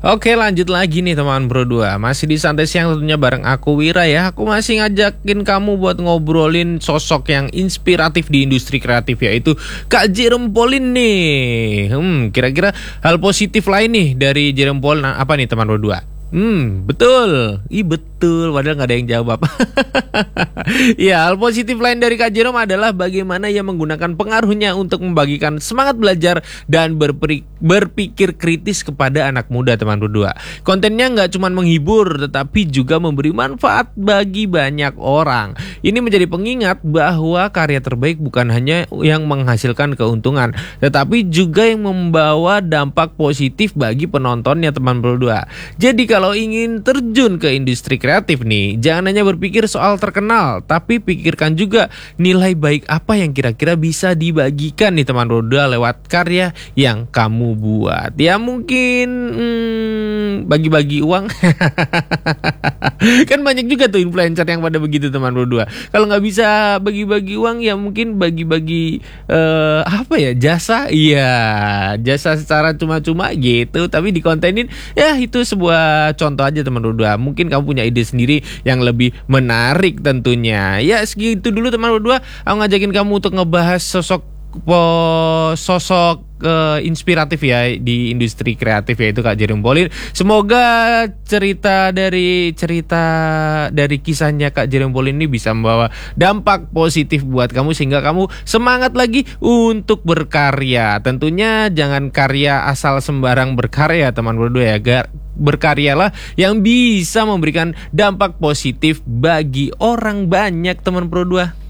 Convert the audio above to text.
Oke, lanjut lagi nih teman Bro 2. Masih di Santai Siang tentunya bareng aku Wira ya. Aku masih ngajakin kamu buat ngobrolin sosok yang inspiratif di industri kreatif, yaitu Kak Jerome Pauline nih. Kira-kira hal positif lain nih dari Jerome Pauline apa nih teman Bro 2? Betul. Betul, padahal gak ada yang jawab. Ya, hal positif lain dari Kak Jerome adalah bagaimana ia menggunakan pengaruhnya untuk membagikan semangat belajar dan berpikir kritis kepada anak muda teman berdua. Kontennya gak cuma menghibur, tetapi juga memberi manfaat bagi banyak orang. Ini menjadi pengingat bahwa karya terbaik bukan hanya yang menghasilkan keuntungan, tetapi juga yang membawa dampak positif bagi penontonnya teman berdua. Jadi kalau ingin terjun ke industri kreatif nih, jangan hanya berpikir soal terkenal, tapi pikirkan juga nilai baik apa yang kira-kira bisa dibagikan nih teman berdua lewat karya yang kamu buat. Ya mungkin bagi-bagi uang. Kan banyak juga tuh influencer yang pada begitu teman berdua. Kalau nggak bisa bagi-bagi uang, ya mungkin bagi-bagi jasa. Iya, jasa secara cuma-cuma gitu, tapi dikontenin. Ya itu sebuah contoh aja teman berdua. Mungkin kamu punya ide sendiri yang lebih menarik tentunya. Ya segitu dulu teman berdua. Aku ngajakin kamu untuk ngebahas sosok inspiratif ya di industri kreatif, yaitu Kak Jerome Pauline. Semoga cerita dari kisahnya Kak Jerome Pauline ini bisa membawa dampak positif buat kamu, sehingga kamu semangat lagi untuk berkarya. Tentunya jangan karya asal sembarang berkarya teman berdua ya. Berkaryalah yang bisa memberikan dampak positif bagi orang banyak teman berdua.